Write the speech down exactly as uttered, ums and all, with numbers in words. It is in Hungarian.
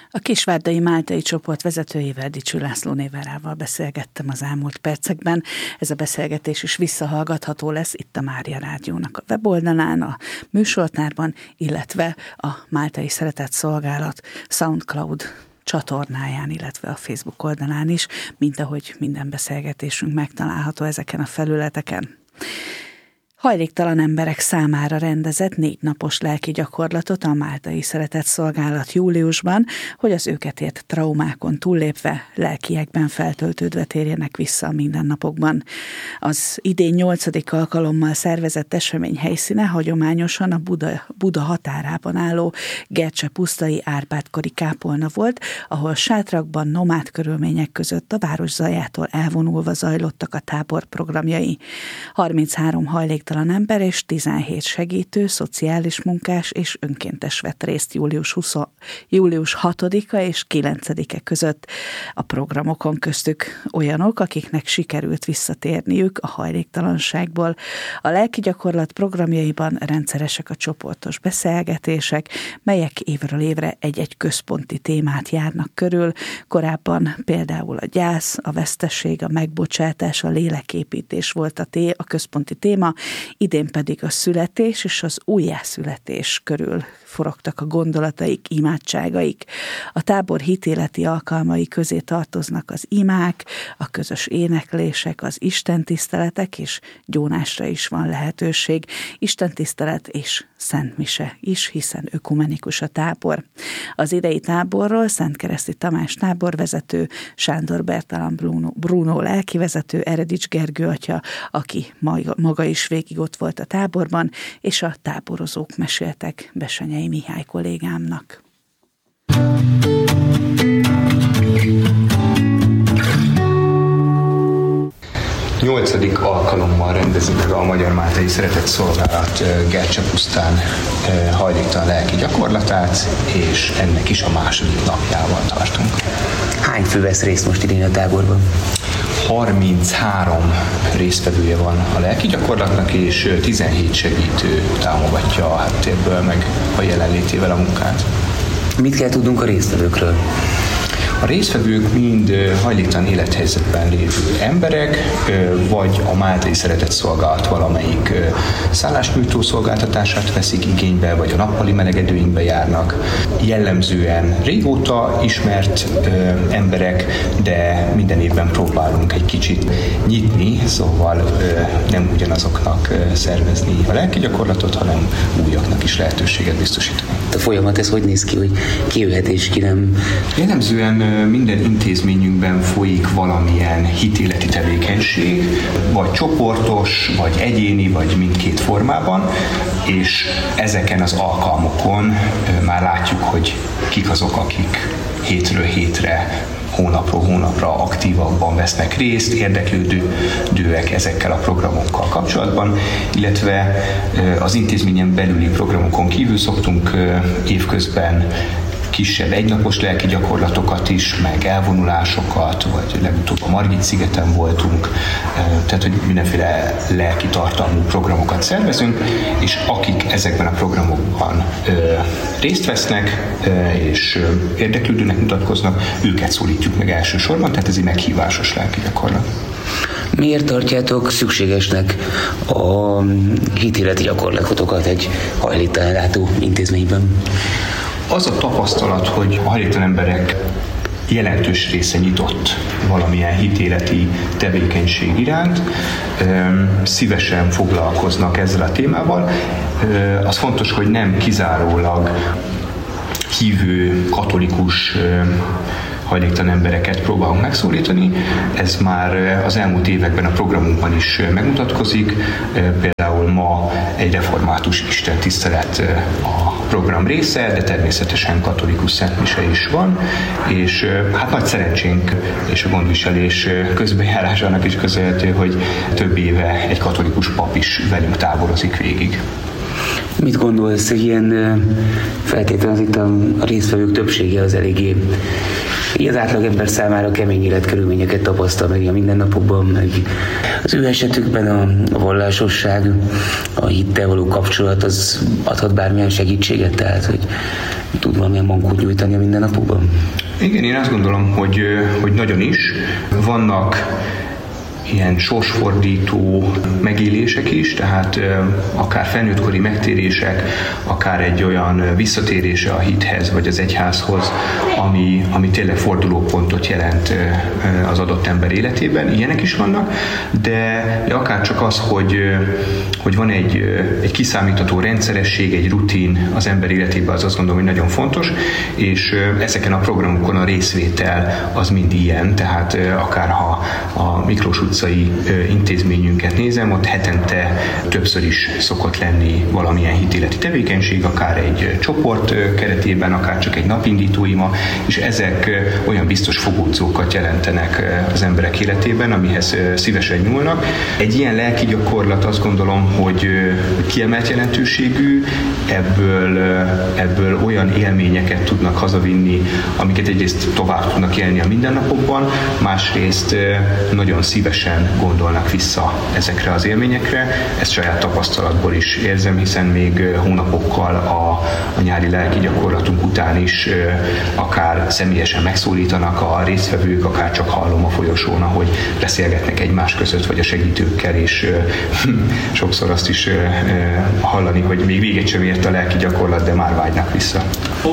A Kisvárdai Máltai csoport vezetőjével, Dicső László Névárával beszélgettem az elmúlt percekben. Ez a beszélgetés is visszahallgatható lesz itt a Mária Rádiónak a weboldalán, a műsortárban, illetve a Máltai Szeretett Szolgálat SoundCloud csatornáján, illetve a Facebook oldalán is, mint ahogy minden beszélgetésünk megtalálható ezeken a felületeken. Hajléktalan emberek számára rendezett négy napos lelki gyakorlatot a Máltai Szeretett Szolgálat júliusban, hogy az őket ért traumákon túllépve, lelkiekben feltöltődve térjenek vissza a mindennapokban. Az idén nyolcadik alkalommal szervezett esemény helyszíne hagyományosan a Buda, Buda határában álló Gercse-pusztai Árpád-kori kápolna volt, ahol sátrakban, nomád körülmények között a város zajától elvonulva zajlottak a tábor programjai. harminchárom hajléktalan ember és tizenhét segítő, szociális munkás és önkéntes vett részt július, huszadika, július hatodika és kilencedike között. A programokon köztük olyanok, akiknek sikerült visszatérniük a hajléktalanságból. A lelki gyakorlat programjaiban rendszeresek a csoportos beszélgetések, melyek évről évre egy-egy központi témát járnak körül. Korábban például a gyász, a vesztesség, a megbocsátás, a léleképítés volt a, té- a központi téma, idén pedig a születés és az újjászületés körül forogtak a gondolataik, imádságaik. A tábor hitéleti alkalmai közé tartoznak az imák, a közös éneklések, az istentiszteletek, és gyónásra is van lehetőség. Istentisztelet és szentmise is, hiszen ökumenikus a tábor. Az idei táborról Szentkereszti Tamás táborvezető, Sándor Bertalan Bruno, Bruno lelkivezető, Eredics Gergő atya, aki maga is végig ott volt a táborban, és a táborozók meséltek Bessenyei Mihály kollégámnak. Nyolcadik alkalommal rendezik meg a Magyar Máltai Szeretett Szolgálat Gercse-pusztán hajléktalan lelki gyakorlatát, és ennek is a második napjával tartunk. Hány fő vesz részt most idén a táborban? harminchárom résztvevője van a lelki gyakorlatnak, és tizenhét segítő támogatja a háttérből meg a jelenlétével a munkát. Mit kell tudnunk a résztvevőkről? A résztvevők mind hajléktalan élethelyzetben lévő emberek, vagy a Máltai Szeretett Szolgálat valamelyik szállásnyújtó szolgáltatását veszik igénybe, vagy a nappali melegedőinkbe járnak. Jellemzően régóta ismert emberek, de minden évben próbálunk egy kicsit nyitni, szóval nem ugyanazoknak szervezni a lelki gyakorlatot, hanem újaknak is lehetőséget biztosítani. A folyamat ez hogy néz ki, hogy ki jöhet és ki nem? Jellemzően minden intézményünkben folyik valamilyen hitéleti tevékenység, vagy csoportos, vagy egyéni, vagy mindkét formában, és ezeken az alkalmokon már látjuk, hogy kik azok, akik hétről hétre, hónapról hónapra aktívabban vesznek részt, érdeklődőek ezekkel a programokkal kapcsolatban, illetve az intézményen belüli programokon kívül szoktunk évközben kisebb egynapos lelki gyakorlatokat is, meg elvonulásokat, vagy legutóbb a Margit-szigeten voltunk, tehát hogy mindenféle lelki tartalmú programokat szervezünk, és akik ezekben a programokban részt vesznek, és érdeklődőnek mutatkoznak, őket szólítjuk meg elsősorban, tehát ez egy meghívásos lelki gyakorlat. Miért tartjátok szükségesnek a hitéleti gyakorlatokat egy hajléktalan ellátó intézményben? Az a tapasztalat, hogy a hajléktalan emberek jelentős része nyitott valamilyen hitéleti tevékenység iránt, szívesen foglalkoznak ezzel a témával. Az fontos, hogy nem kizárólag hívő, katolikus hajléktalan embereket próbálunk megszólítani. Ez már az elmúlt években a programunkban is megmutatkozik. Például ma egy református istentisztelet a program része, de természetesen katolikus szentmise is van, és hát nagy szerencsénk és a gondviselés közbenjárásának is köszönhető, hogy több éve egy katolikus pap is velünk táborozik végig. Mit gondolsz, ilyen feltétlenül itt a résztvevők többsége az eléggé így az átlagember számára kemény életkörülményeket tapasztal meg a mindennapokban, meg az ő esetükben a vallásosság, a hittel való kapcsolat az adhat bármilyen segítséget, tehát hogy tud valamilyen mankót nyújtani a mindennapokban? Igen, én azt gondolom, hogy, hogy nagyon is. Vannak ilyen sorsfordító megélések is, tehát akár felnőttkori megtérések, akár egy olyan visszatérése a hithez vagy az egyházhoz, ami, ami tényleg fordulópontot jelent az adott ember életében. Ilyenek is vannak, de akár csak az, hogy, hogy van egy, egy kiszámítható rendszeresség, egy rutin az ember életében, az azt gondolom, hogy nagyon fontos, és ezeken a programokon a részvétel az mind ilyen, tehát akár ha a Miklós utcai intézményünket nézem, ott hetente többször is szokott lenni valamilyen hitéleti tevékenység, akár egy csoport keretében, akár csak egy napindító ima, és ezek olyan biztos fogódzókat jelentenek az emberek életében, amihez szívesen nyúlnak. Egy ilyen lelki gyakorlat azt gondolom, hogy kiemelt jelentőségű, ebből, ebből olyan élményeket tudnak hazavinni, amiket egyrészt tovább tudnak élni a mindennapokban, másrészt nagyon szívesen gondolnak vissza ezekre az élményekre. Ezt saját tapasztalatból is érzem, hiszen még hónapokkal a, a nyári lelki gyakorlatunk után is akár személyesen megszólítanak a résztvevők, akár csak hallom a folyosón, ahogy beszélgetnek egymás között, vagy a segítőkkel, és sokszor azt is hallani, hogy még véget sem ért a lelki gyakorlat, de már vágynak vissza.